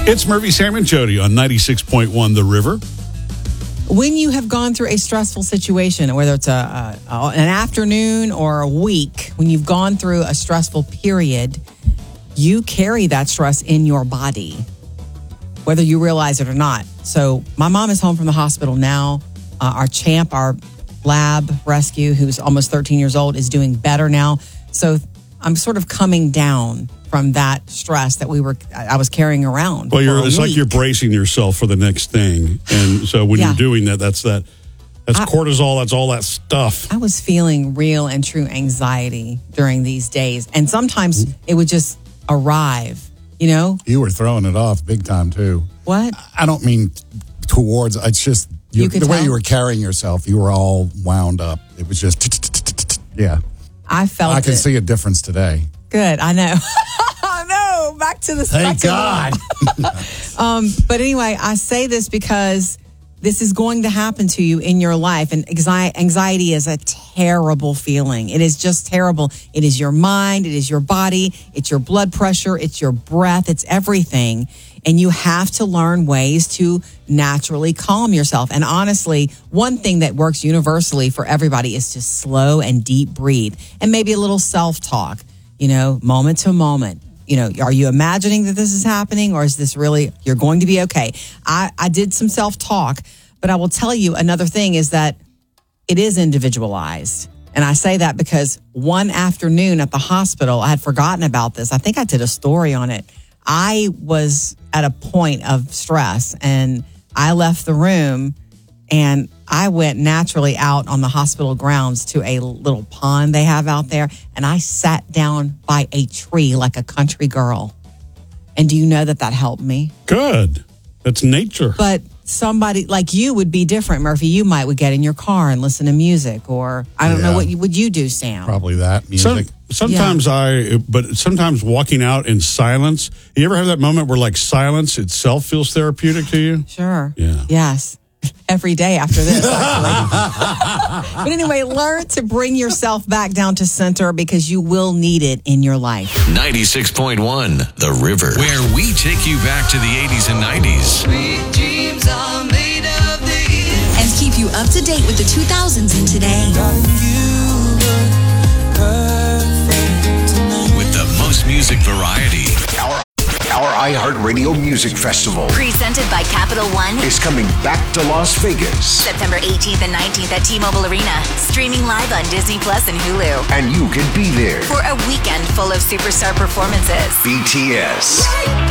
It's Murphy, Sam, and Jody on 96.1 The River. When you have gone through a stressful situation, whether it's an afternoon or a week, when you've gone through a stressful period, you carry that stress in your body, whether you realize it or not. So my mom is home from the hospital now. Our Champ, our lab rescue, who's almost 13 years old, is doing better now. So I'm sort of coming down from that stress that I was carrying around. Well, it's like you're bracing yourself for the next thing. And so when you're doing that, that's cortisol, that's all that stuff. I was feeling real and true anxiety during these days. And sometimes it would just arrive, you know? You were throwing it off big time, too. What? I don't mean towards, it's just the way you were carrying yourself, you were all wound up. It was just, yeah. I can see a difference today. Good, I know. I know. Back to the Thank God. But anyway, I say this because this is going to happen to you in your life. And anxiety is a terrible feeling. It is just terrible. It is your mind. It is your body. It's your blood pressure. It's your breath. It's everything. And you have to learn ways to naturally calm yourself. And honestly, one thing that works universally for everybody is to slow and deep breathe and maybe a little self-talk. You know, moment to moment. You know, are you imagining that this is happening, or is this really, you're going to be okay? I did some self-talk, but I will tell you another thing is that it is individualized. And I say that because one afternoon at the hospital, I had forgotten about this. I think I did a story on it. I was at a point of stress and I left the room and I went naturally out on the hospital grounds to a little pond they have out there. And I sat down by a tree like a country girl. And do you know that helped me? Good. That's nature. But somebody like you would be different, Murphy. You would get in your car and listen to music, or I don't know, what would you do, Sam? Probably that music. Sometimes walking out in silence. You ever have that moment where like silence itself feels therapeutic to you? Sure. Yeah. Yes. Every day after this, actually. But anyway, learn to bring yourself back down to center because you will need it in your life. 96.1 The River, where we take you back to the 80s and 90s. Sweet dreams are made of these. And keep you up to date with the 2000s and today. With the most music variety. Our iHeartRadio Music Festival, Presented by Capital One, is coming back to Las Vegas. September 18th and 19th at T-Mobile Arena. Streaming live on Disney Plus and Hulu. And you can be there. For a weekend full of superstar performances. BTS,